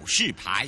示牌。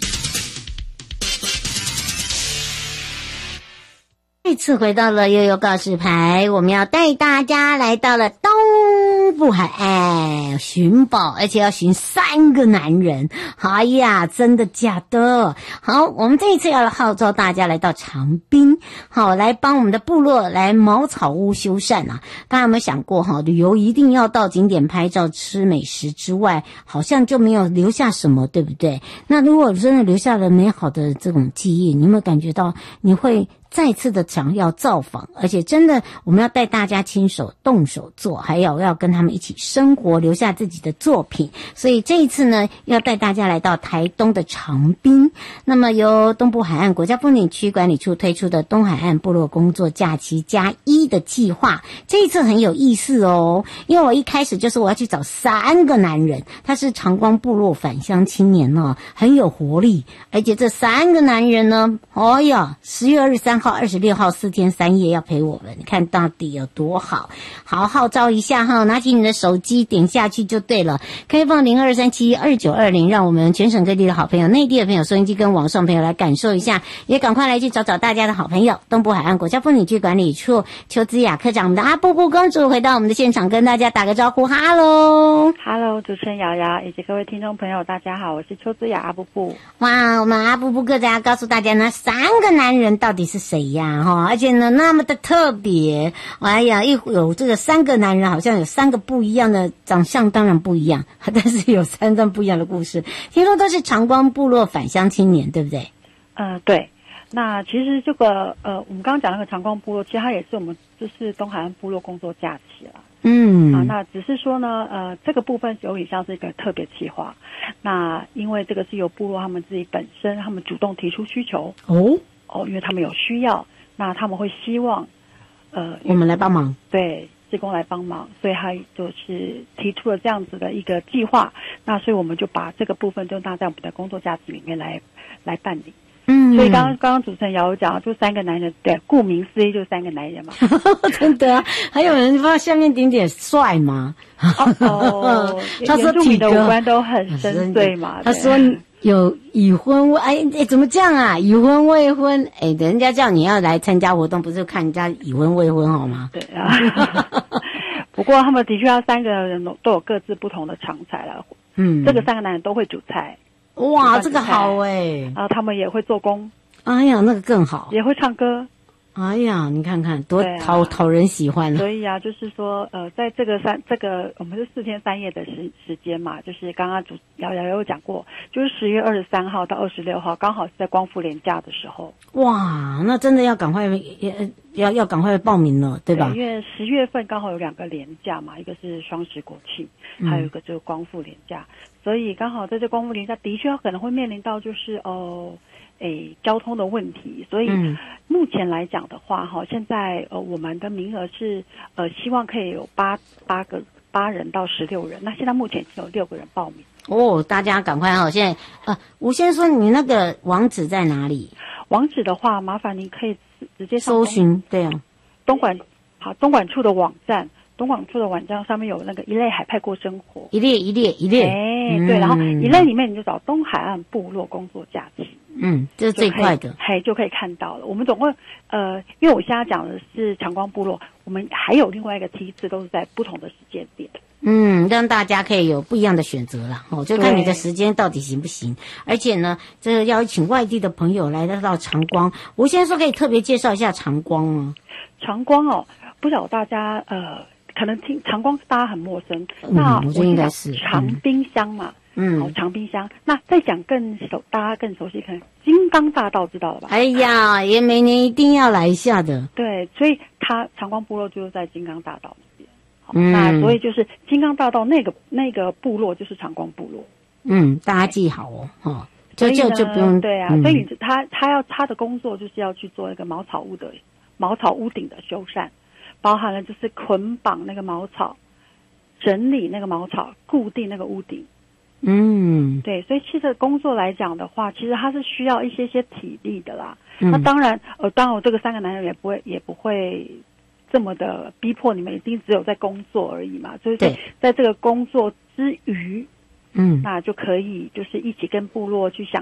再次回到了悠悠告示牌，我们要带大家来到了东部海岸寻宝，而且要寻3个男人。哎呀，真的假的？好，我们这一次要号召大家来到长滨，好，来帮我们的部落来茅草屋修缮啊。大家有没有想过哈，旅游一定要到景点拍照吃美食之外，好像就没有留下什么，对不对？那如果真的留下了美好的这种记忆，你有没有感觉到你会再次的想要造访，而且真的我们要带大家亲手动手做，还有要跟他们一起生活，留下自己的作品。所以这一次呢，要带大家来到台东的长滨。那么由东部海岸国家风景区管理处推出的东海岸部落工作假期+1的计划，这一次很有意思哦。因为我一开始就是我要去找3个男人，他是长光部落返乡青年哦，很有活力。而且这3个男人呢，哦呀，10月23号、26号4天3夜要陪我们，你看到底有多好。好，号召一下哈，拿起你的手机点下去就对了。开放02372920，让我们全省各地的好朋友、内地的朋友、收音机跟网上朋友来感受一下，也赶快来去找找大家的好朋友。东部海岸国家风景区管理处邱姿雅科长，我们的阿布布公主回到我们的现场，跟大家打个招呼。哈喽， 主持人瑶瑶以及各位听众朋友，大家好，我是邱姿雅阿布布。 哇，我们阿布布科长告诉大家，那3个男人到底是谁呀？哈，而且呢那么的特别。哎呀，有这个3个男人，好像有3个不一样的长相，当然不一样，但是有3段不一样的故事。听说都是长光部落返乡青年，对不对？ 对。那其实这个我们刚刚讲那个长光部落，其实它也是我们就是东海岸部落工作假期啦。那只是说呢，这个部分有点像是一个特别企划。那因为这个是由部落他们自己本身，他们主动提出需求因为他们有需要，那他们会希望我们来帮忙， 对，志工来帮忙，所以他就是提出了这样子的一个计划。那所以我们就把这个部分就纳在我们的工作假期里面来办理。所以刚刚主持人瑶讲，就3个男人，对，顾名思义就3个男人嘛。 真的啊，还有人说下面点帅吗？他说体格的五官都很深邃嘛。 他说有已婚怎么这样啊？已婚未婚，人家叫你要来参加活动，不是看人家已婚未婚好吗？ 对啊。不过他们的确要3个人都有各自不同的长才了。这个3个男人都会煮菜。 哇，这个好然后他们也会做工。 哎呀，那个更好。 也会唱歌。 哎呀，你看看多讨人喜欢。 所以就是说在这个我们是4天3夜的时间嘛，就是刚刚瑶瑶有讲过，就是10月23号到26号，刚好是在光复连假的时候。 哇，那真的要赶快要赶快报名了，对吧？ 对，因为10月份刚好有2个连假嘛，一个是双十国庆，还有一个就是光复连假，所以刚好在这光复连假的确可能会面临到就是交通的问题，所以目前来讲的话现在我们的名额是希望可以有8人到16人，那现在目前已经有6个人报名。 大家赶快现在吴先生，你那个网址在哪里？ 网址的话，麻烦您可以直接搜寻，对啊， 东莞处的网站。东莞处的网站上面有那个一类海派过生活，一列，对，然后一类里面你就找东海岸部落工作假期， 这是最快的， 就可以看到了。我们总共因为我现在讲的是长光部落，我们还有另外一个梯次，都是在不同的时间点， 让大家可以有不一样的选择啦。就看你的时间到底行不行。而且呢，这个要请外地的朋友来到长光，我现在说可以特别介绍一下长光吗？ 长光不知道大家可能听长光大家很陌生，那我觉得应该是长滨乡嘛，长滨乡。那再讲大家更熟悉，可能金刚大道知道了吧？ 哎呀，也每年一定要来一下的。 对，所以长光部落就是在金刚大道那边。那所以就是金刚大道那个部落就是长光部落。 大家记好就不用对啊。所以他的工作就是要去做一个茅草屋顶的修缮。包含了就是捆绑那个茅草，整理那个茅草，固定那个屋顶。对，所以其实工作来讲的话，其实它是需要一些体力的啦。那当然我这个3个男人也不会这么的逼迫你们，一定只有在工作而已嘛。所以在这个工作之余， 嗯那就可以就是一起跟部落去享